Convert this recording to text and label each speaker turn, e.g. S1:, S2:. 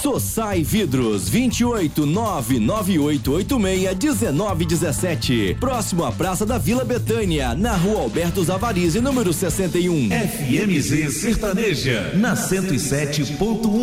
S1: Sossai Vidros, 28998861917. Próximo à Praça da Vila Betânia, na Rua Alberto Zavarizi, número 61.
S2: FMZ Sertaneja, na 107.1.